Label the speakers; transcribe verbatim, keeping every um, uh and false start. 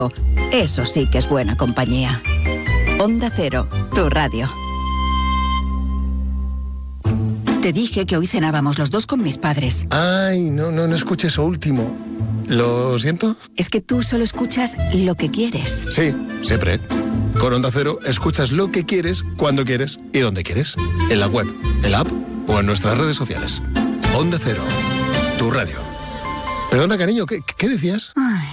Speaker 1: Eso sí que es buena compañía. Onda Cero, tu radio. Te dije que hoy cenábamos los dos con mis padres.
Speaker 2: Ay, no, no, no escuché eso último. ¿Lo siento?
Speaker 1: Es que tú solo escuchas lo que quieres.
Speaker 2: Sí, siempre. Con Onda Cero escuchas lo que quieres, cuando quieres y donde quieres. En la web, en la app o en nuestras redes sociales. Onda Cero, tu radio. Perdona, cariño, ¿qué, qué decías?
Speaker 1: Ay.